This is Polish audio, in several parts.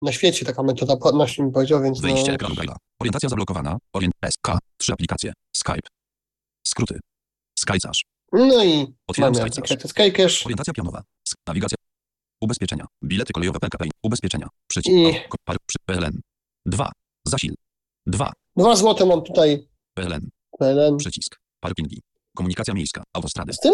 na świecie taka metoda płatności, mi powiedział, więc Wyjście ekranu Braille'a. Orientacja zablokowana. SK. 3 aplikacje. Skype. Skróty. Skycarz. No i Otwieram mamy Skycarz. aplikację SkyCash. Orientacja pionowa. Nawigacja. Ubezpieczenia. Bilety kolejowe PKP. Ubezpieczenia. Przycisk. I PLN. 2. Zasil. 2. 2 złote mam tutaj PLN. PLN. Przycisk. Parkingi. Komunikacja miejska. Autostrady. Z tym,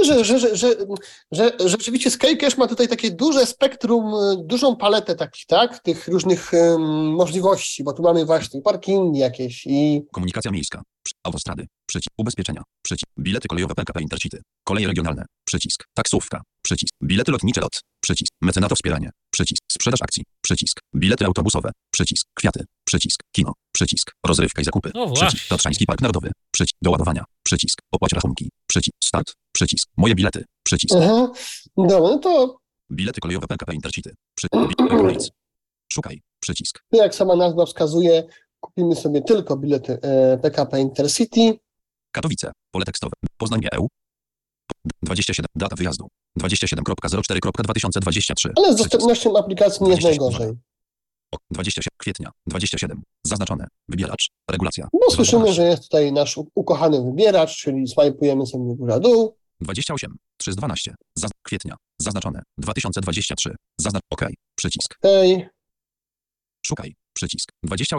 że rzeczywiście SkyCash ma tutaj takie duże spektrum, dużą paletę takich, tak? Tych różnych możliwości, bo tu mamy właśnie parkingi jakieś i... Komunikacja miejska. Autostrady. Przycisk. Ubezpieczenia. Przycisk. Bilety kolejowe PKP Intercity. Koleje regionalne. Przycisk. Taksówka. Przycisk. Bilety lotnicze LOT. Przycisk. Mecenato wspieranie. Przycisk. Sprzedaż akcji. Przycisk. Bilety autobusowe. Przycisk. Kwiaty. Przycisk. Kino. Przycisk. Rozrywka i zakupy. No właśnie. Przycisk. Tatrzański Park Narodowy. Przycisk. Do ładowania. Przycisk. Opłać rachunki. Przycisk. Start. Przycisk. Moje bilety. Przycisk. Aha. Dobra, no to Bilety kolejowe PKP Intercity. Bilety. Szukaj. Przycisk. jak sama nazwa wskazuje, kupimy sobie tylko bilety PKP Intercity. Katowice. Pole tekstowe. Poznań EU. 27. Data wyjazdu. 27.04.2023. Ale z dostępnością aplikacji nie jest 27. najgorzej. 27 kwietnia. 27. Zaznaczone. Wybieracz. Regulacja. Bo słyszymy, że jest tutaj nasz ukochany wybieracz, czyli swajpujemy sobie góra-dół. 28. 3 z 12. Kwietnia. Zaznaczone. 2023. OK. Przycisk. Okej. Szukaj. Przycisk.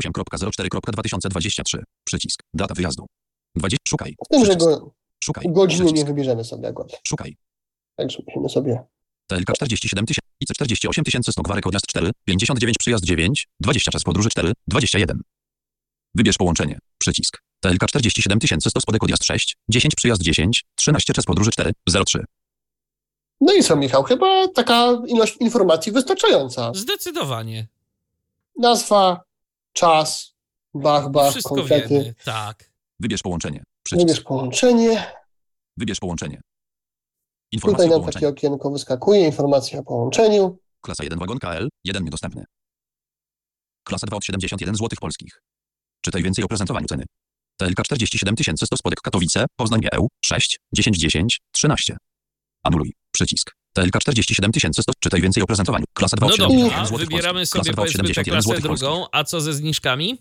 28.04.2023. Przycisk. Data wyjazdu. Szukaj. Z tym, że Przycisk. go Szukaj. godziny nie Przycisk. wybierzemy sobie akurat. Szukaj. Także musimy sobie... TLK 47 000, IC 48 100 gwarek odjazd 4, 59 przyjazd 9, 20 czas podróży 4, 21. Wybierz połączenie. Przycisk. TLK 47 100 spodek odjazd 6, 10 przyjazd 10, 13 czas podróży 4, 03. No i co, Michał? Chyba taka ilość informacji wystarczająca. Zdecydowanie. Nazwa, czas, Wszystko konkrety. wiemy, tak. Wybierz połączenie. Przycisk. Wybierz połączenie. Wybierz połączenie. Tutaj Informacja o nam połączeniu. takie okienko wyskakuje, informacja o połączeniu. Klasa 1 wagon KL, 1 niedostępny. Klasa 2 od 71 zł polskich. Czytaj więcej o prezentowaniu ceny. TLK 47 100 spodek Katowice, Poznań EU, 6, 10 10, 13. Anuluj. Przycisk. TLK 47 100. Czytaj więcej o prezentowaniu. Klasa 2 od No 71 dobra, zł wybieramy polskich. sobie Klasa 2 od powiedzmy tę 71 klasę zł drugą, a co ze zniżkami?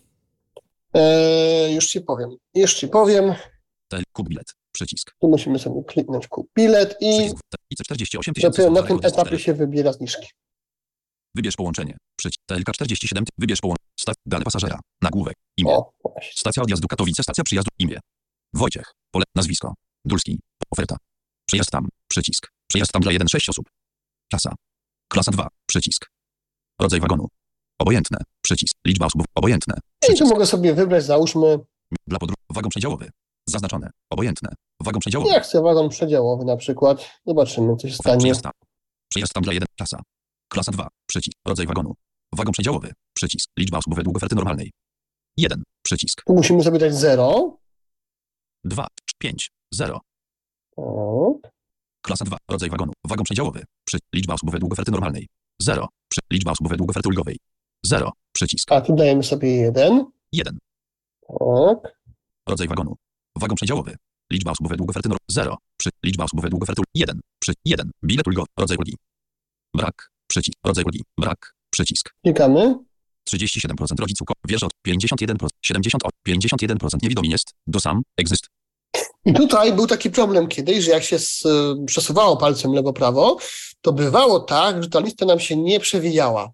Już ci powiem. Kup bilet. Przycisk. Tu musimy sobie kliknąć kup bilet i Przycisk. IC 48 dopiero na tym odjazd etapie 4. się wybiera zniżki. Wybierz połączenie. Przycisk. TLK 47. Wybierz połączenie. Dane pasażera. Nagłówek. Imię. O, właśnie. Stacja odjazdu Katowice. Stacja przyjazdu. Imię. Wojciech. Pole. Nazwisko. Dulski. Oferta. Przejazd tam. Przycisk. Przejazd tam dla 1-6 osób. Klasa. Klasa 2. Przycisk. Rodzaj wagonu. Obojętne. Przycisk. Liczba osób. Obojętne. I tu Przycisk. mogę sobie wybrać, załóżmy, Dla podróży. Wagon przedziałowy. Zaznaczone. Obojętne. Wagon przedziałowy. jak chcę wagon przedziałowy na przykład. Zobaczymy, co się stanie. Przejazd tam. Przejazd tam dla 1. Klasa. Klasa 2. Przycisk. Rodzaj wagonu. Wagon przedziałowy. Przycisk. Liczba osób według oferty normalnej. 1. Przycisk. Tu musimy sobie dać 0. 2. 5. 0. O, Klasa 2. Rodzaj wagonu. Wagon przedziałowy. Liczba osób według oferty normalnej. 0. Liczba osób według oferty ulgowej. 0. Przycisk. a tu dajemy sobie 1. 1. Tak. Rodzaj wagonu. Wagon przedziałowy. Liczba osób według oferty 0. Liczba osób według oferty 1. 1. Bilet ulgowy. Rodzaj ulgi. Brak. Przycisk. Rodzaj ulgi. Brak. Przycisk. Klikamy. 37% rodziców. Wierzę od 51%. 70%. 51% niewidomi jest. Do sam. Exist. I tutaj był taki problem kiedyś, że jak się przesuwało palcem lewo-prawo, to bywało tak, że ta lista nam się nie przewijała.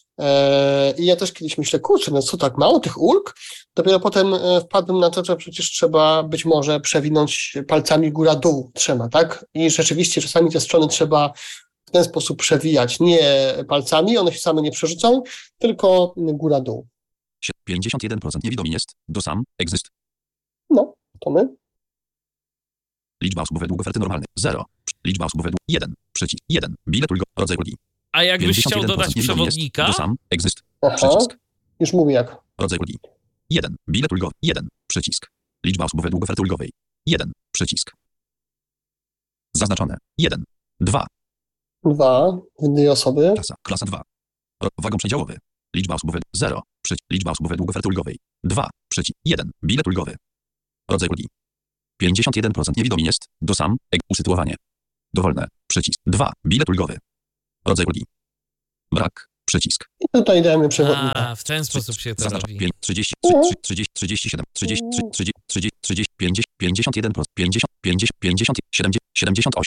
I ja też kiedyś myślę, kurczę, no co tak mało tych ulg? Dopiero potem wpadłem na to, że przecież trzeba być może przewinąć palcami góra-dół trzema, tak? I rzeczywiście czasami te strony trzeba w ten sposób przewijać, nie palcami, one się same nie przerzucą, tylko góra-dół. 51% niewidomi jest. Do sam. Exist. No, to my. Liczba osób według oferty normalnej. 0. Liczba osób według 1. Przycisk. 1. Bilet ulgowy. Rodzaj ulgi. A jakbyś chciał 51% dodać niewidomi jest. przewodnika? Do sam. Exist. Aha, Przycisk. już mówię jak. Rodzaj ulgi. 1. Bilet ulgowy. 1. Przycisk. Liczba osób według oferty ulgowej. 1. Przycisk. Zaznaczone. 1. 2. 2, 2 osoby. Klasa 2. Wagon przedziałowy. Liczba osób według 0. Liczba osób według oferty ulgowej. 2. 1. Bilet ulgowy. Rodzaj ulgi. 51% niewidomi jest. Do sam. Usytuowanie. Dowolne. Przycisk. 2. Bilet ulgowy. Rodzaj ulgi. Brak. Przycisk. I tutaj dajemy przewodnika. W ten sposób się to robi. 30, 37, 30, 50, 51%, 50, 50, 78,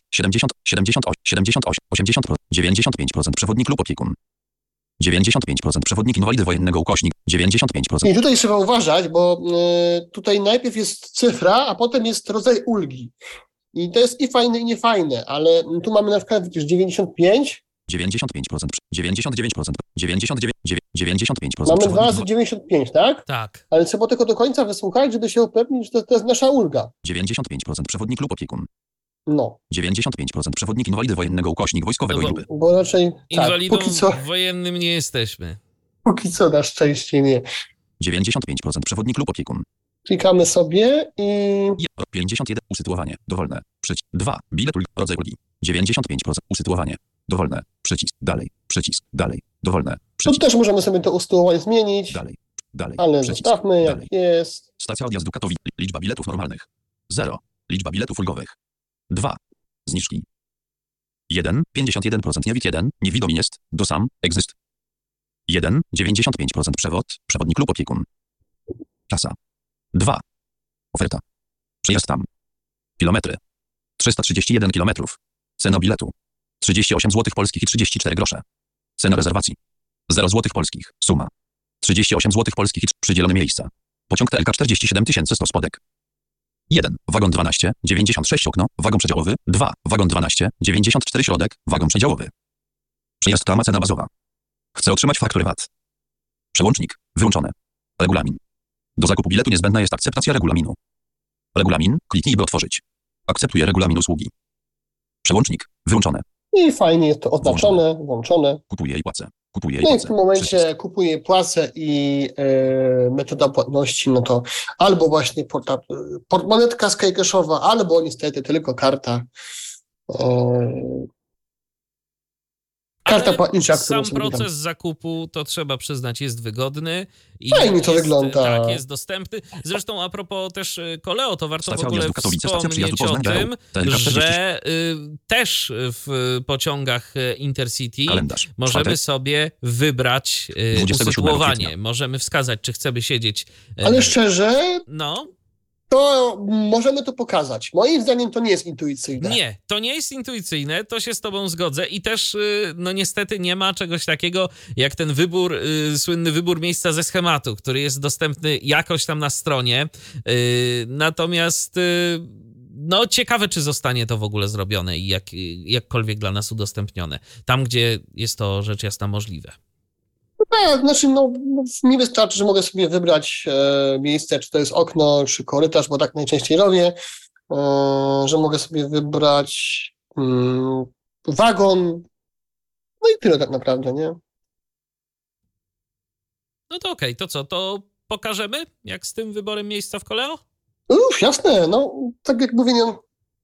80%, 95% przewodnik lub opiekun. 95% przewodnik inwalidy wojennego ukośnik. 95%. I tutaj trzeba uważać, bo tutaj najpierw jest cyfra, a potem jest rodzaj ulgi. I to jest i fajne, i niefajne, ale tu mamy na przykład, widzisz, 95. 95%, 99%, 99, 95%. Mamy 2 razy 95, tak? Tak. Ale trzeba tylko do końca wysłuchać, żeby się upewnić, że to jest nasza ulga. 95% przewodnik lub opiekun. No. 95% przewodnik inwalidy wojennego ukośnik wojskowego No grupy. Bo raczej Inwalidą póki co, wojennym nie jesteśmy. na szczęście nie. 95% przewodnik lub opiekun. Klikamy sobie i 51 usytuowanie. Dowolne. 2. Bilet ulgi. Rodzaj ulgi. 95% usytuowanie. Dowolne. Przycisk. Dalej. Przycisk. Dalej. Dowolne. tu Przycisk. też możemy sobie to usytuowanie zmienić, Dalej. Dalej. ale Przycisk. zostawmy jak Dalej. jest. Stacja odjazdu Katowic. Liczba biletów normalnych. 0. Liczba biletów ulgowych. 2. Zniżki. 1. 51% niewid 1. Niewidomi jest. Dosam. Exist. 1. 95% przewod. Przewodnik lub opiekun. Klasa. 2. Oferta. Przejazd tam. Kilometry. 331 kilometrów. Cena biletu. 38 zł polskich i 34 grosze. Cena rezerwacji. 0 zł polskich. Suma. 38 zł polskich i przydzielone miejsca. Pociąg TLK 47100 spodek. 1. Wagon 12, 96 okno, wagon przedziałowy. 2. Wagon 12, 94 środek, wagon przedziałowy. Przejazd tama, cena bazowa. Chcę otrzymać fakturę VAT. Przełącznik. Wyłączone. Regulamin. Do zakupu biletu niezbędna jest akceptacja regulaminu. Regulamin. Kliknij, by otworzyć. Akceptuję regulamin usługi. Przełącznik. Wyłączone. I fajnie jest to oznaczone, włączone. Kupuję i płacę. Kupuję i No i płacę. w tym momencie Przycisk. kupuję, płacę i metoda płatności, no to albo właśnie portmonetka skycashowa, albo niestety tylko karta. Karta Ale płatnicza, którą sam sobie dam. proces zakupu, to trzeba przyznać, jest wygodny. I Fajnie to jest, wygląda. Tak, jest dostępny. Zresztą a propos też Koleo, to warto Stacja w ogóle odjazdu Katowice, stacja przyjazdu wspomnieć o Poznań, tym, TLK 40. że też w pociągach Intercity Kalendarz. możemy Czwartek. sobie wybrać 27 usytuowanie. kwietnia. Możemy wskazać, czy chcemy siedzieć. Ale szczerze, No, to możemy to pokazać. Moim zdaniem to nie jest intuicyjne. nie, to nie jest intuicyjne, to się z tobą zgodzę i też, no niestety nie ma czegoś takiego jak ten wybór, słynny wybór miejsca ze schematu, który jest dostępny jakoś tam na stronie, natomiast no ciekawe, czy zostanie to w ogóle zrobione i jakkolwiek dla nas udostępnione, tam gdzie jest to rzecz jasna możliwe. Tak, znaczy mi wystarczy, że mogę sobie wybrać miejsce, czy to jest okno, czy korytarz, bo tak najczęściej robię, że mogę sobie wybrać wagon, no i tyle tak naprawdę, nie? No to okej, to co, to pokażemy, jak z tym wyborem miejsca w Koleo? Jasne, no tak jak mówię, no,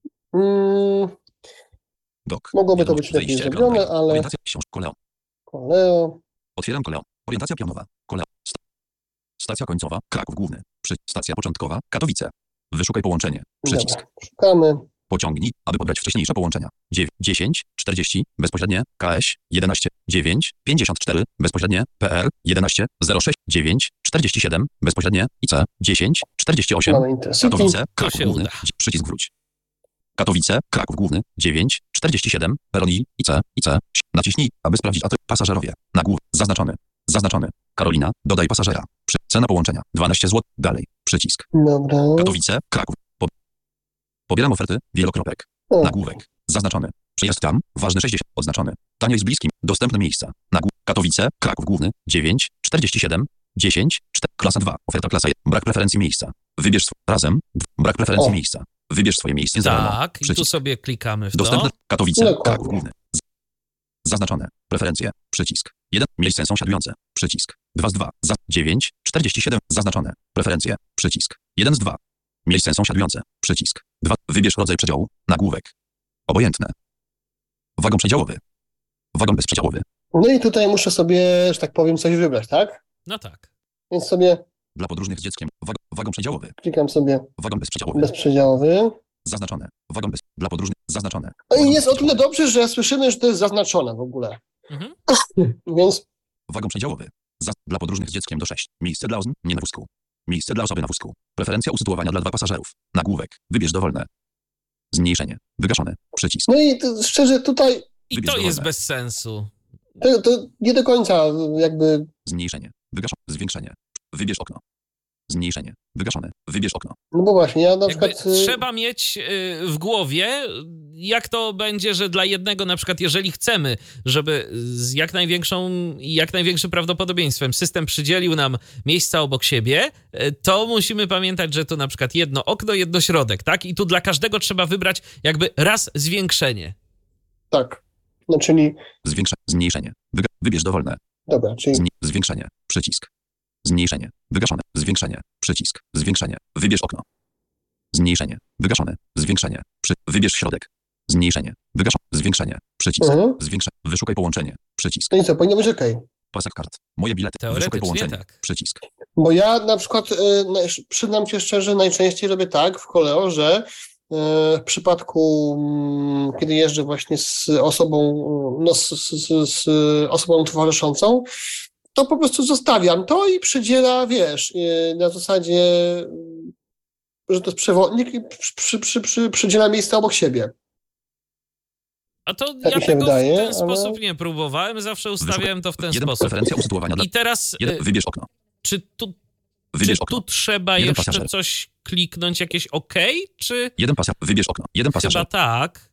Dok. mogłoby to być Wiadomość, lepiej zejście, zrobione, ekran, ale Orientacja książ. Koleo. Koleo, Otwieram Koleo. Orientacja pionowa. Koleo. Stacja końcowa. Kraków Główny. Stacja początkowa. Katowice. Wyszukaj połączenie. Przycisk. dobra, szukamy. Pociągnij, aby pobrać wcześniejsze połączenia. 10, 40, bezpośrednie, KS, 11, 9, 54, bezpośrednie, PR, 11, 06, 9, 47, bezpośrednie, IC, 10, 48, Mamy Intercity. Katowice, To Kraków się Główny, uda. przycisk wróć. Katowice, Kraków Główny, 9, 47, Peroni, IC, naciśnij, aby sprawdzić pasażerowie, nagłów, zaznaczony, Karolina, dodaj pasażera, cena połączenia, 12 zł, dalej, przycisk. Dobra. Katowice, Kraków. Pobieram oferty, wielokropek. O, Nagłówek. Zaznaczony. Przyjazd tam, ważny 60, odznaczony. Tanio i z bliskim, dostępne miejsca. Katowice, Kraków Główny, 9, 47, 10, 4, klasa 2, oferta klasa 1, brak preferencji miejsca. Wybierz razem, brak preferencji O. miejsca. Wybierz swoje miejsce za darmo. Tak, i tu Przycisk. sobie klikamy w to. Dostępne, Katowice, Dokładnie. Kraków Główny. Zaznaczone. Preferencje. Przycisk. 1. Miejsce sąsiadujące. Przycisk. 2 z 2. 9. 47. Zaznaczone. Preferencje. Przycisk. 1 z 2. Miejsce sąsiadujące. Przycisk. 2. Wybierz rodzaj przedziału. Nagłówek. Obojętne. Wagon przedziałowy. Wagon bezprzedziałowy. No i tutaj muszę sobie, że tak powiem, coś wybrać, tak? No tak. Więc sobie Dla podróżnych z dzieckiem. Wagon przedziałowy. klikam sobie Wagon bezprzedziałowy. bezprzedziałowy. Zaznaczone. Wagon dla podróżnych. Zaznaczone. No i Wagon jest o tyle bezprzedziałowy. dobrze, że słyszymy, że to jest zaznaczone w ogóle. Mhm. Więc Wagon przedziałowy. Dla podróżnych z dzieckiem do 6. Miejsce dla osób nie na wózku. Miejsce dla osoby na wózku. Preferencja usytuowania dla 2 pasażerów. Nagłówek. Wybierz dowolne. Zmniejszenie. Wygaszone. Przycisk. No i to, szczerze tutaj I Wybierz to jest dowolne. bez sensu. to nie do końca jakby, Zmniejszenie. Wygaszone. Zwiększenie. Wybierz okno. Zmniejszenie. Wygaszone. Wybierz okno. no bo właśnie, ja na Jakby przykład... trzeba mieć w głowie, jak to będzie, że dla jednego, na przykład jeżeli chcemy, żeby z jak największym prawdopodobieństwem system przydzielił nam miejsca obok siebie, to musimy pamiętać, że tu na przykład jedno okno, jedno środek, tak? I tu dla każdego trzeba wybrać jakby raz zwiększenie. Tak, no czyli, Zmniejszenie. Wybierz dowolne. dobra, czyli Zwiększenie. Przycisk. Zmniejszenie. Wygaszone. Zwiększenie. Przycisk. Zwiększenie. Wybierz okno. Zmniejszenie. Wygaszone. Zwiększenie. Wybierz środek. Zmniejszenie. Wygaszone. Zwiększenie. Przycisk. Zwiększenie. Wyszukaj połączenie. Przycisk. to nie co, powinno być okej. Pasek kart. Moje bilety. Wyszukaj Teoretycznie połączenie. tak. Przycisk. Bo ja na przykład, przyznam się szczerze, najczęściej robię tak w koleo, że w przypadku, kiedy jeżdżę właśnie z osobą, no z osobą towarzyszącą, to po prostu zostawiam to i przydziela, wiesz, na zasadzie, że to jest przewodnik i przydziela miejsce obok siebie. A to Tak ja mi się tego wydaje, w ten ale- sposób nie próbowałem, zawsze ustawiałem to w ten sposób. Preferencja usytuowania dla... I teraz, Wybierz okno. czy tu Wybierz Czy okno. tu trzeba Jeden jeszcze pasażer. coś kliknąć, jakieś OK, czy Jeden pasażer. Wybierz okno. Jeden chyba pasażer. tak?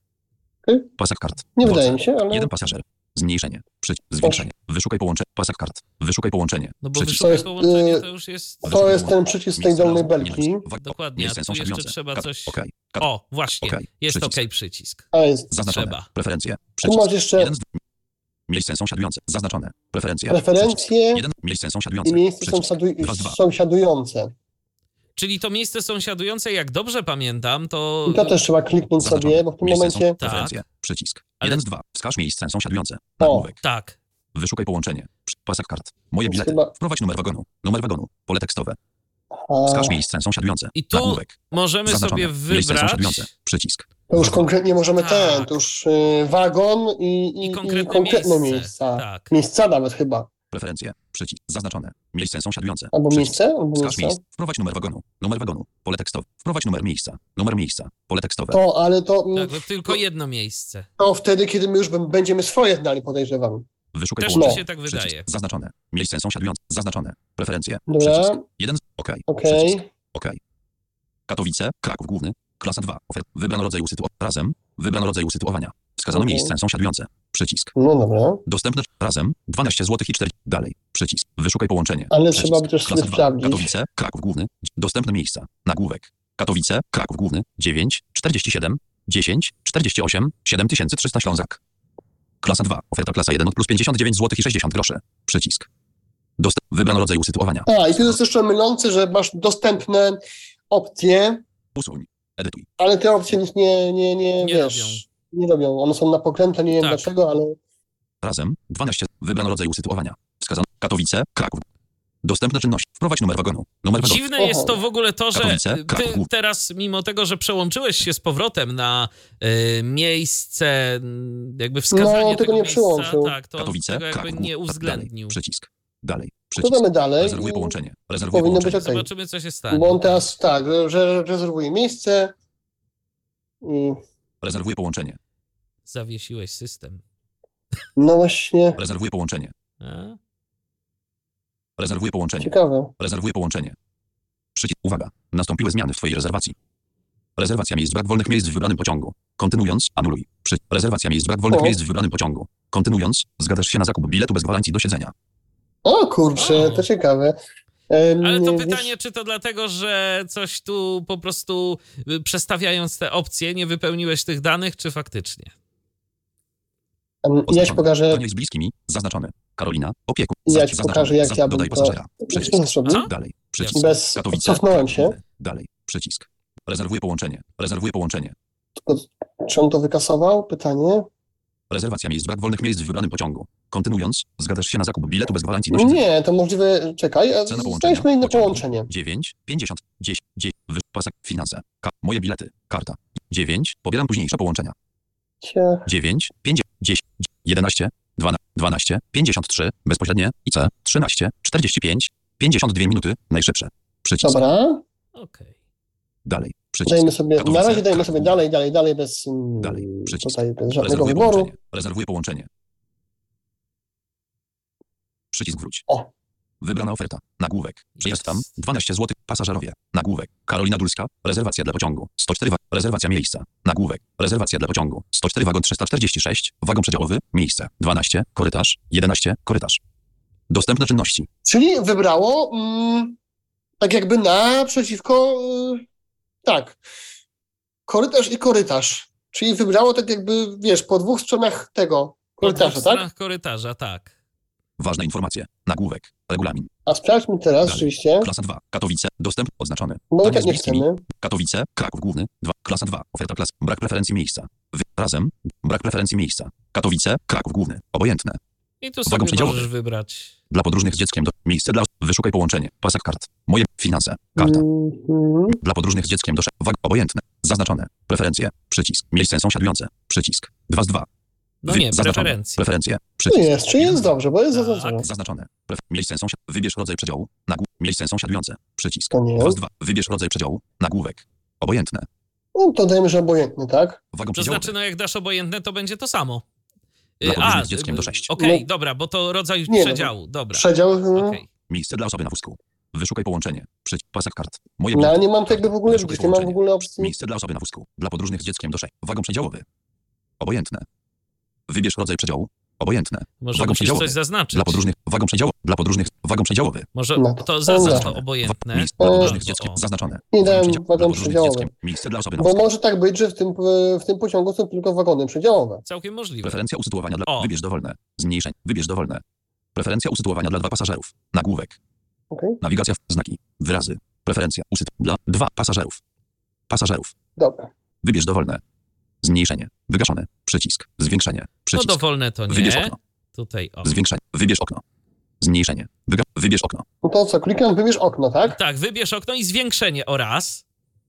Pasek kart. Nie Dworce. wydaje mi się, ale Jeden pasażer. Zmniejszenie. Zwiększenie. Wyszukaj połączenie. Pasek kart. Wyszukaj połączenie. No bo Przycisk. To wyszukaj jest, połączenie to już jest... to jest ten przycisk tej dolnej belki. Dokładnie, a tu jeszcze trzeba coś... Okej. O, właśnie, Okej. jest Przycisk. OK przycisk. A jest. Zaznaczone. Trzeba. Preferencje. Tu Przycisk. masz jeszcze Jeden z... Miejsce sąsiadujące. Zaznaczone. Preferencje. preferencje Jeden. Miejsce sąsiadujące. i miejsce Przycisk. Dwa z dwa. sąsiadujące. Czyli to miejsce sąsiadujące, jak dobrze pamiętam, to... I to też trzeba kliknąć Zaznaczone. sobie, bo w tym Miejsce momencie... są... Preferencje. Przycisk. Ale- 1 z 2. Wskaż miejsce sąsiadujące. O. Nagłówek. Tak. Wyszukaj połączenie. Pasek kart. Moje Więc bilety. chyba- Wprowadź numer wagonu. Numer wagonu. Pole tekstowe. A, Wskaż miejsce sąsiadujące. I tu Nagłówek. możemy Zaznaczone. sobie Miejsce wybrać... sąsiadujące. Przycisk. to już konkretnie możemy Tak. to już wagon i konkretne miejsca. Tak. Miejsca nawet chyba. Preferencje. Przycisk. Zaznaczone. Miejsce sąsiadujące. Albo Przycisk. miejsce, albo Wskaż miejsce. miejsce. Wprowadź numer wagonu. Numer wagonu. Pole tekstowe. Wprowadź numer miejsca. Numer miejsca. Pole tekstowe. To, ale to, Tak, to tylko jedno miejsce. to wtedy, kiedy my już będziemy swoje znali, podejrzewam. Wyszukaj Też połączenie. mi się tak Przycisk. wydaje. Zaznaczone. Miejsce sąsiadujące. Zaznaczone. Preferencje. Dobra. Przycisk. 1 z... Okej. Okej. Przycisk. Okej. Katowice. Kraków Główny. Klasa 2. Wybrano rodzaj usytuowania. Razem. Wybrano rodzaj usytuowania. Wskazano Okej. miejsce sąsiadujące. Przycisk. No dobra. Dostępne. Razem. 12 zł i 4. Dalej. Przycisk. Wyszukaj połączenie. Ale Przycisk. trzeba by też Klasa sobie 2. sprawdzić. Katowice. Kraków Główny. Dostępne miejsca. Nagłówek. Katowice. Kraków Główny. 9. 47. 10. 48. 7300 Ślązak. Klasa 2. Oferta klasa 1 plus 59 zł i 60 groszy. Przycisk. Wybrano rodzaj usytuowania. A, i tu jest jeszcze mylące, że masz dostępne opcje, Usuń. Edytuj. ale te opcje nic nie Nie wiesz, robią. nie robią. One są na pokrętle, nie wiem Tak. dlaczego, ale Razem. 12. Wybrano rodzaj usytuowania. Wskazano. Katowice. Kraków. Dostępne czynności. Wprowadź numer wagonu. Numer wagonu. Dziwne jest to w ogóle to, że Katowice, ty Kraków. teraz, mimo tego, że przełączyłeś się z powrotem na miejsce, jakby wskazanie No, tego nie miejsca, przyłączył. tak, to on Katowice. tego jakby Kraków. nie Dalej. uwzględnił. Przycisk. Dalej. to Przycisk. damy dalej. Rezerwuję i połączenie. Rezerwuję powinno być połączenie. okej. Zobaczymy, co się stanie. Bo on teraz tak, że rezerwuje miejsce i Rezerwuję połączenie. Zawiesiłeś system. no właśnie, Rezerwuję połączenie. A? Rezerwuję połączenie. ciekawe. Rezerwuję połączenie. Przycisk. Uwaga. Nastąpiły zmiany w Twojej rezerwacji. Rezerwacja miejsc. Brak wolnych miejsc w wybranym pociągu. Kontynuując. Anuluj. Rezerwacja miejsc. Brak wolnych O. miejsc w wybranym pociągu. Kontynuując. Zgadzasz się na zakup biletu bez gwarancji do siedzenia. O kurczę, O. to ciekawe. Ale to Wiesz, pytanie, czy to dlatego, że coś tu po prostu przestawiając te opcje nie wypełniłeś tych danych, czy faktycznie? ja ci pokażę, Pytanie z bliskimi. Zaznaczone. Karolina. Opiekun. ja ci Zaznaczone. pokażę, jak ja bym Dodaj to pasażera. Przycisk. zrobił. Aha. Dalej. Przycisk. Bez, Katowice. cofnąłem się. Dalej. Przycisk. Rezerwuję połączenie. Rezerwuję połączenie. Tylko, czy on to wykasował? Pytanie. Rezerwacja miejsc. Brak wolnych miejsc w wybranym pociągu. Kontynuując. Zgadzasz się na zakup biletu bez gwarancji do siedzenia. Nie, to możliwe, czekaj, Cena połączenia. znajdźmy inne Pociągu. połączenie. 9, 50, 10, 10, pasek, finanse, moje bilety, karta. 9, pobieram późniejsze połączenia. 9, 5, 10, 11, 12, 53, bezpośrednie, IC, 13, 45, 52 minuty, najszybsze. Przycisk. Dobra. Okej. Dalej. Przycisk. Dajmy sobie, na Katowice, razie dajmy sobie Kraków. dalej, bez, Dalej. Przycisk. tutaj bez żadnego Rezerwuję wyboru. połączenie. Rezerwuję połączenie. Przycisk wróć. O. Wybrana oferta. Nagłówek. Przyjazd tam. 12 zł. Pasażerowie. Nagłówek. Karolina Dulska. Rezerwacja dla pociągu. 104 rezerwacja miejsca. Nagłówek. Rezerwacja dla pociągu. 104 wagon 346. Wagon przedziałowy. Miejsce. 12. Korytarz. 11. Korytarz. Dostępne czynności. Czyli wybrało tak jakby naprzeciwko, tak, korytarz i korytarz. Czyli wybrało tak jakby, wiesz, po dwóch stronach tego Po korytarza, dwóch tak? stronach korytarza, tak. Ważne informacje. Nagłówek. Regulamin. A sprawdźmy teraz Dalej. rzeczywiście, Klasa 2. Katowice. Dostęp oznaczony. bo my Tam tak jest nie bliskimi. chcemy. Katowice. Kraków Główny. 2. Klasa 2. Oferta klas. Brak preferencji miejsca. Razem. Brak preferencji miejsca. Katowice. Kraków Główny. Obojętne. I tu Wagon sobie przedziałowy. możesz wybrać. Dla podróżnych z dzieckiem. Miejsce dla. Wyszukaj połączenie. Pasek kart. Moje finanse. Karta. Dla podróżnych z dzieckiem do obojętne. Zaznaczone. Preferencje. Przycisk. Miejsce sąsiadujące. Przycisk. 2 z 2. No nie, Zaznaczone. preferencje. Preferencje. Tu Przycisk. jest, czyli jest dobrze, bo jest Tak. zaznaczone. Zaznaczone. Miejsce sąsiad. Wybierz rodzaj przedziału. Miejsce sąsiadujące. Przycisk. To nie 2 z jest. 2. Wybierz rodzaj przedziału. Nagłówek. Obojętne. No to dajmy, że obojętny, tak? Wagon To przedziałowy. znaczy, no jak dasz obojętne, to będzie to samo. Dla podróżnych z dzieckiem do 6. Okej, No. dobra, bo to rodzaj Nie, no. przedziału. Dobra, Przedział, okej. Miejsce dla osoby na wózku. Wyszukaj połączenie. Pasek kart. Moje no ale bilety. nie mam tego w ogóle Wyszukaj widzieć, nie mam w połączenie. ogóle opcji. Miejsce dla osoby na wózku. Dla podróżnych z dzieckiem do 6. Wagon przedziałowy. Obojętne. Wybierz rodzaj przedziału. Obojętne. Może Wagon musisz przedziałowy. coś zaznaczyć. Dla podróżnych. Wagon przedziałowy. Dla podróżnych. Wagon przedziałowy. Może No, to zaznacz to dobra. obojętne. Miejsce dla podróżnych z O, dzieckiem. o. Zaznaczone. Nie dałem Dla wagon podróżnych z przedziałowy. dzieckiem. Miejsce dla osoby na Bo wózku. może tak być, że w tym pociągu są tylko wagony przedziałowe. Całkiem możliwe. Preferencja usytuowania dla. O. Wybierz dowolne. Zmniejszeń. Wybierz dowolne. Preferencja usytuowania dla 2 pasażerów. Nagłówek. Okej? Nawigacja. Znaki. Wyrazy. Preferencja. Dla 2 pasażerów. Pasażerów. Dobra. Wybierz dowolne. Zmniejszenie. Wygaszone. Przycisk. Zwiększenie. No Przycisk. dowolne to Wybierz nie. okno. Tutaj o. Zwiększenie. Wybierz okno. Zmniejszenie. Wybierz okno. No to co, klikam, wybierz okno, tak? Tak, wybierz okno i zwiększenie oraz.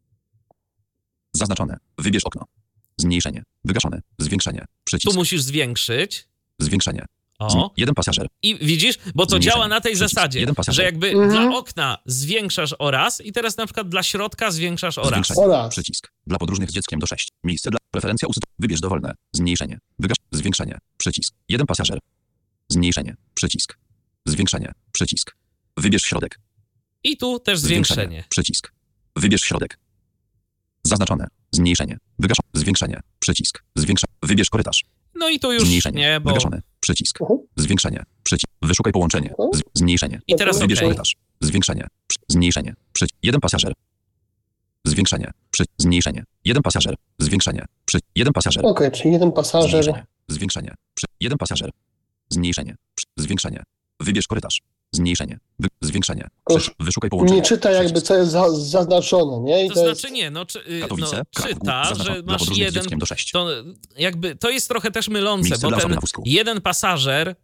Zaznaczone. Wybierz okno. Zmniejszenie. Wygaszone. Zwiększenie. Tu Przycisk. musisz zwiększyć. Zwiększenie. O. Jeden pasażer. I widzisz, bo to Zmniejszenie. działa na tej Przycisk. zasadzie, Jeden pasażer. że jakby Mhm. dla okna zwiększasz oraz i teraz na przykład dla środka zwiększasz oraz. Zwiększenie. Oraz. Przycisk. Dla podróżnych z dzieckiem do 6. Miejsce dla. Preferencja Wybierz dowolne. Zmniejszenie. Zwiększenie. Przycisk. Jeden pasażer. Zmniejszenie. Przycisk. Zwiększenie. Przycisk. Wybierz środek. I tu też zwiększenie. Przycisk. Wybierz środek. Zaznaczone. Zmniejszenie. Wygaszone. Zwiększenie. Przycisk. Wybierz korytarz. No i tu już Zmniejszenie. nie, bo... Wygaszone. Przycisk. Mhm. Zwiększenie. Przycisk. Wyszukaj połączenie. Zmniejszenie. I teraz Wybierz okej. korytarz. Zwiększenie. Zmniejszenie. Jeden pasażer. Zwiększenie. Zmniejszenie. Jeden pasażer. Zwiększenie. Jeden pasażer. Okej, czyli jeden pasażer. Zmniejszenie. Zwiększenie. Jeden pasażer. Zmniejszenie. Zwiększenie. Wybierz korytarz. Zmniejszenie. Zwiększenie. Kosz- Wyszukaj połączenie. Nie czyta jakby, co jest zaznaczone, nie? I To to jest... znaczy nie, no, Katowice. no Kraków, czyta, zaznaczone. że Dla masz podróżnych z jeden, dzieckiem do 6. to jakby, to jest trochę też mylące, Miejsce bo dla osoby ten na wózku. jeden pasażer,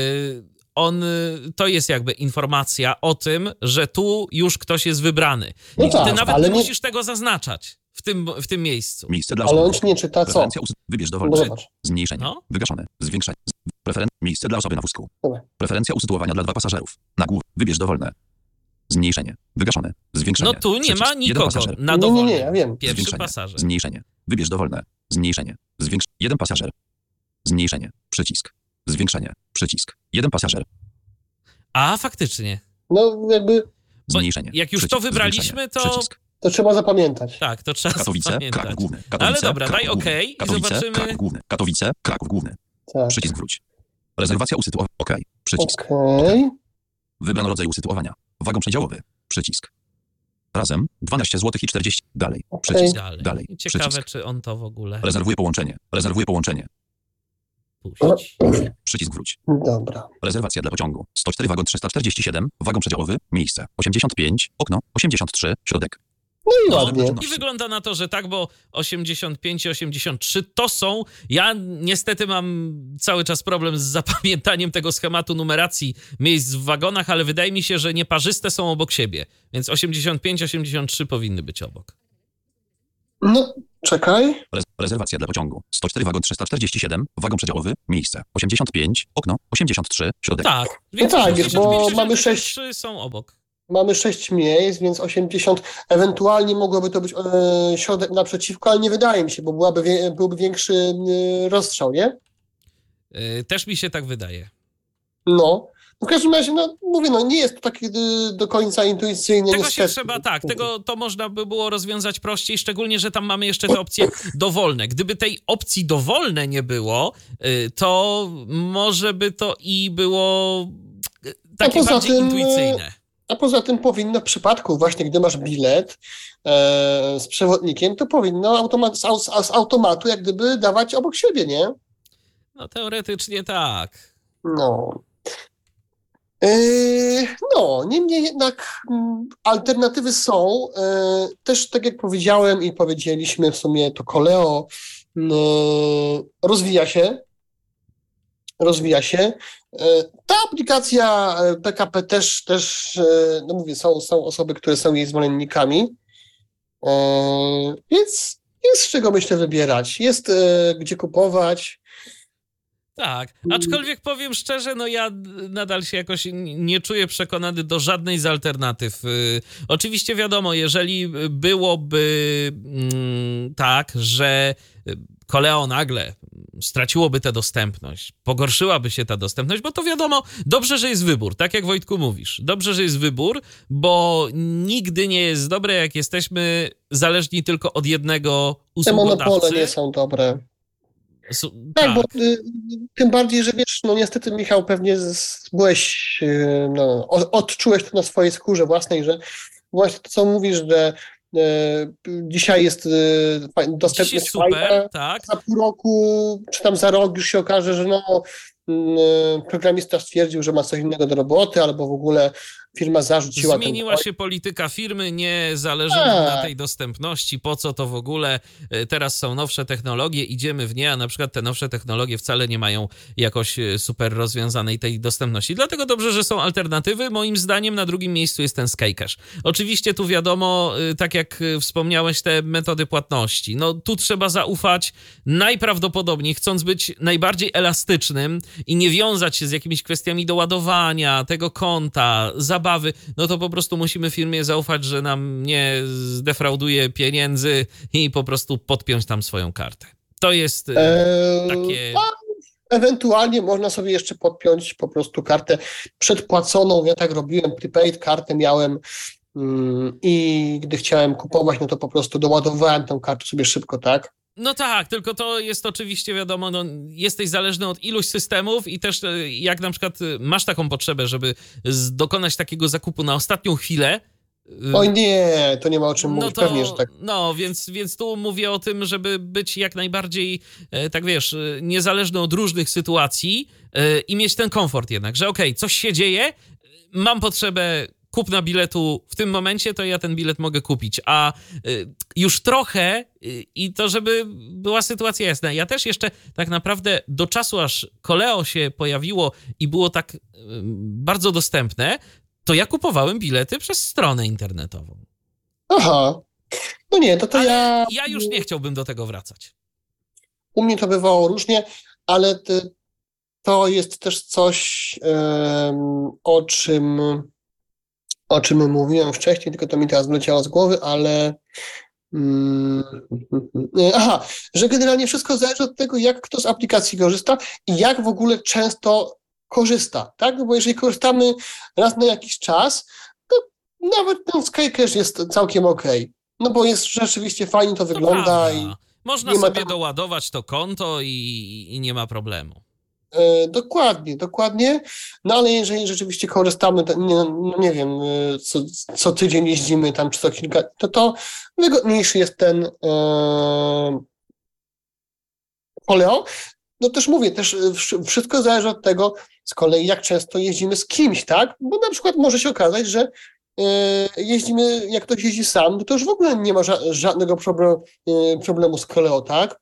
on, to jest jakby informacja o tym, że tu już ktoś jest wybrany. No I ty tak, nawet ale nie nie- musisz tego zaznaczać w tym miejscu. Miejsce dla Ale osoby. on ci nie czyta co? Preferencja Wybierz No dowolne. zobacz. Zmniejszenie. No. Wygaszone. Zwiększenie. Miejsce dla osoby na wózku. Dobra. Preferencja usytuowania dla 2 pasażerów. Nagłówek. Wybierz dowolne. Zmniejszenie. Wygaszone. Zwiększenie. No tu nie Przycisk. ma Jeden nikogo pasażer. na Nie, dowolnym. nie, ja wiem. Pierwszy Zwiększenie. pasażer. Zmniejszenie. Wybierz dowolne. Zmniejszenie. Jeden pasażer. Zmniejszenie. Przycisk. Zwiększenie. Przycisk. Jeden pasażer. A, faktycznie. No jakby Bo Zmniejszenie. jak już to Przycisk. wybraliśmy, Zwiększenie. to... Przycisk. to trzeba zapamiętać. Tak, to trzeba Katowice. zapamiętać. Kraków Główny. Ale Katowice, dobra, daj Kraków Główny. okej i Katowice, zobaczymy. Kraków Główny. Katowice. Kraków Główny. Tak. Przycisk wróć. Rezerwacja usytuowania. OK. Przycisk. Okej. Wybrano rodzaj usytuowania. Wagon przedziałowy. Przycisk. Razem 12 zł i 40. Dalej. Okej. Przycisk. Dalej. Dalej. I ciekawe, Przycisk. czy on to w ogóle Rezerwuję połączenie. Rezerwuję połączenie. puści. Przycisk wróć. Dobra. Rezerwacja dla pociągu. 104 wagon 347. Wagon przedziałowy. Miejsce. 85. Okno. 83. Środek. No i No, ładnie. I wygląda na to, że tak, bo 85 i 83 to są... Ja niestety mam cały czas problem z zapamiętaniem tego schematu numeracji miejsc w wagonach, ale wydaje mi się, że nieparzyste są obok siebie. Więc 85, 83 powinny być obok. No Czekaj. Rezerwacja dla pociągu. 104 wagon 347, wagon przedziałowy, miejsce 85, okno 83, środek. Tak, więc tak, 80, bo 50, mamy 53 są obok. Mamy 6 miejsc, więc 80, ewentualnie mogłoby to być środek naprzeciwko, ale nie wydaje mi się, bo byłby większy rozstrzał, nie? Też mi się tak wydaje. No. W każdym razie, mówię, nie jest to takie do końca intuicyjne. Tego niestety. się trzeba, tak, to można by było rozwiązać prościej, szczególnie, że tam mamy jeszcze te opcje dowolne. Gdyby tej opcji dowolne nie było, to może by to i było takie bardziej intuicyjne. A poza tym powinno w przypadku właśnie, gdy masz bilet z przewodnikiem, to powinno z automatu jak gdyby dawać obok siebie, nie? No teoretycznie tak. No. Niemniej jednak alternatywy są. Też tak jak powiedziałem i powiedzieliśmy w sumie, to Koleo rozwija się. Ta aplikacja PKP też mówię, są osoby, które są jej zwolennikami, więc jest z czego, myślę, wybierać. Jest gdzie kupować. Tak, aczkolwiek powiem szczerze, ja nadal się jakoś nie czuję przekonany do żadnej z alternatyw. Oczywiście wiadomo, jeżeli byłoby tak, że Koleo nagle straciłoby tę dostępność, pogorszyłaby się ta dostępność, bo to wiadomo, dobrze, że jest wybór, tak jak Wojtku mówisz. Dobrze, że jest wybór, bo nigdy nie jest dobre, jak jesteśmy zależni tylko od jednego usługodawcy. Te monopole nie są dobre. Tak, bo tym bardziej, że wiesz, niestety, Michał, pewnie byłeś, odczułeś to na swojej skórze własnej, że właśnie to, co mówisz, że dzisiaj jest dostępność jest super, fajna, tak. Za pół roku, czy tam za rok już się okaże, że programista stwierdził, że ma coś innego do roboty, albo w ogóle firma zarzuciła. Zmieniła się polityka firmy, nie zależy nam na tej dostępności, po co to w ogóle, teraz są nowsze technologie, idziemy w nie, a na przykład te nowsze technologie wcale nie mają jakoś super rozwiązanej tej dostępności. Dlatego dobrze, że są alternatywy. Moim zdaniem na drugim miejscu jest ten Skycash. Oczywiście tu wiadomo, tak jak wspomniałeś, te metody płatności. Tu trzeba zaufać najprawdopodobniej, chcąc być najbardziej elastycznym i nie wiązać się z jakimiś kwestiami doładowania, tego konta, zabawy, to po prostu musimy firmie zaufać, że nam nie zdefrauduje pieniędzy i po prostu podpiąć tam swoją kartę. To jest takie... Ewentualnie można sobie jeszcze podpiąć po prostu kartę przedpłaconą. Ja tak robiłem, prepaid kartę miałem i gdy chciałem kupować, to po prostu doładowałem tę kartę sobie szybko, tak? Tak, tylko to jest oczywiście wiadomo, jesteś zależny od iluś systemów i też jak na przykład masz taką potrzebę, żeby dokonać takiego zakupu na ostatnią chwilę. Oj nie, to nie ma o czym mówić, pewnie, że tak. Więc tu mówię o tym, żeby być jak najbardziej, tak wiesz, niezależny od różnych sytuacji i mieć ten komfort jednak, że okej, coś się dzieje, mam potrzebę kupna biletu w tym momencie, to ja ten bilet mogę kupić, a już trochę i to, żeby była sytuacja jasna. Ja też jeszcze tak naprawdę do czasu, aż Koleo się pojawiło i było tak bardzo dostępne, to ja kupowałem bilety przez stronę internetową. Aha. Ale ja już nie chciałbym do tego wracać. U mnie to bywało różnie, ale to jest też coś, o czym mówiłem wcześniej, tylko to mi teraz wleciało z głowy, ale że generalnie wszystko zależy od tego, jak kto z aplikacji korzysta i jak w ogóle często korzysta, tak? Bo jeżeli korzystamy raz na jakiś czas, to nawet ten Skycash jest całkiem okej. Bo jest rzeczywiście fajnie to wygląda. I można sobie doładować to konto i nie ma problemu. Dokładnie. Ale jeżeli rzeczywiście korzystamy, nie wiem, co tydzień jeździmy tam, czy co kilka, to wygodniejszy jest ten Koleo. Też mówię, wszystko zależy od tego z kolei, jak często jeździmy z kimś, tak? Bo na przykład może się okazać, że jeździmy, jak ktoś jeździ sam, to już w ogóle nie ma żadnego problemu z Koleo, tak?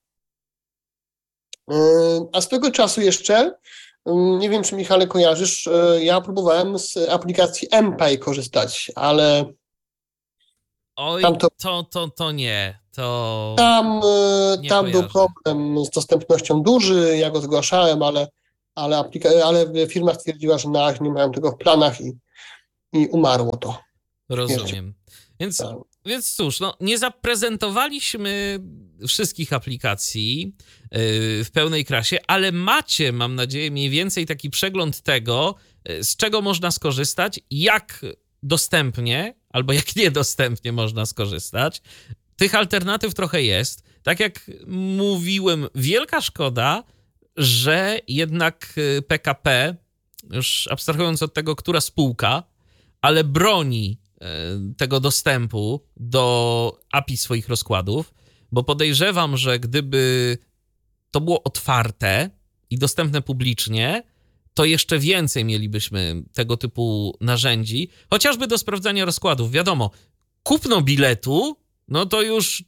A z tego czasu jeszcze, nie wiem, czy Michale kojarzysz, ja próbowałem z aplikacji mPay korzystać, ale Oj, Tam to nie. Nie Tam był kojarzę. problem z dostępnością duży, ja go zgłaszałem, ale firma stwierdziła, że na razie nie mają tego w planach i umarło to. Rozumiem. Więc, Tak. więc cóż, no, nie zaprezentowaliśmy wszystkich aplikacji w pełnej krasie, ale macie, mam nadzieję, mniej więcej taki przegląd tego, z czego można skorzystać, jak dostępnie albo jak niedostępnie można skorzystać. Tych alternatyw trochę jest. Tak jak mówiłem, wielka szkoda, że jednak PKP, już abstrahując od tego, która spółka, ale broni tego dostępu do API swoich rozkładów, bo podejrzewam, że gdyby to było otwarte i dostępne publicznie, to jeszcze więcej mielibyśmy tego typu narzędzi, chociażby do sprawdzania rozkładów. Wiadomo, kupno biletu, no to już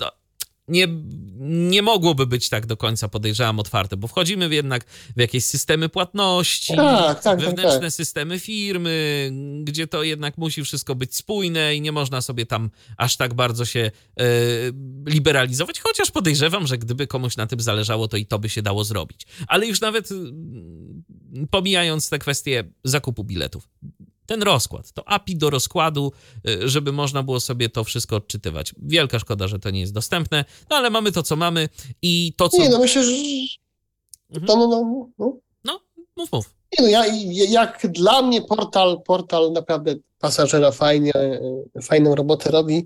nie mogłoby być tak do końca, podejrzewam, otwarte, bo wchodzimy jednak w jakieś systemy płatności, wewnętrzne systemy firmy, gdzie to jednak musi wszystko być spójne i nie można sobie tam aż tak bardzo się liberalizować, chociaż podejrzewam, że gdyby komuś na tym zależało, to i to by się dało zrobić. Ale już nawet pomijając te kwestie zakupu biletów, ten rozkład, to API do rozkładu, żeby można było sobie to wszystko odczytywać. Wielka szkoda, że to nie jest dostępne, no ale mamy to, co mamy i to, co... Nie, no myślę, że... No, mów. Nie, no jak dla mnie portal naprawdę pasażera fajną robotę robi.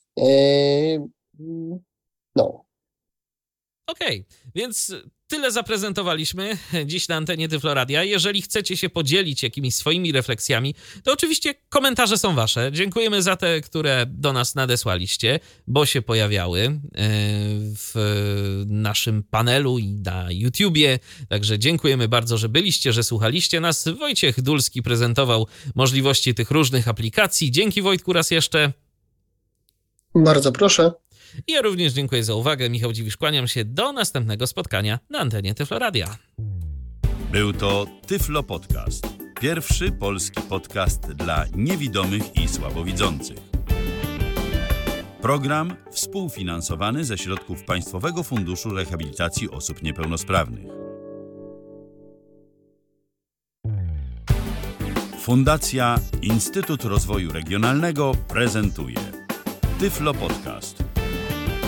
No. Okej, więc tyle zaprezentowaliśmy dziś na antenie Tyfloradia. Jeżeli chcecie się podzielić jakimiś swoimi refleksjami, to oczywiście komentarze są wasze. Dziękujemy za te, które do nas nadesłaliście, bo się pojawiały w naszym panelu i na YouTubie. Także dziękujemy bardzo, że byliście, że słuchaliście nas. Wojciech Dulski prezentował możliwości tych różnych aplikacji. Dzięki, Wojtku, raz jeszcze. Bardzo proszę. I ja również dziękuję za uwagę. Michał Dziwisz, kłaniam się. Do następnego spotkania na antenie Tyfloradia. Był to Tyflo Podcast. Pierwszy polski podcast dla niewidomych i słabowidzących. Program współfinansowany ze środków Państwowego Funduszu Rehabilitacji Osób Niepełnosprawnych. Fundacja Instytut Rozwoju Regionalnego prezentuje Tyflo Podcast.